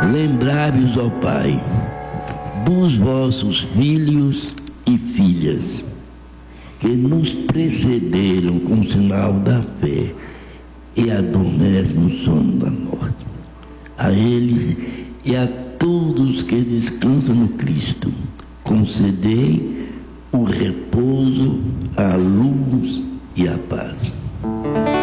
Lembrai-vos, ó Pai, dos vossos filhos e filhas, que nos precederam com o sinal da fé e adormecem no sono da morte. A eles e a todos que descansam no Cristo, concedei o repouso, a luz e a paz.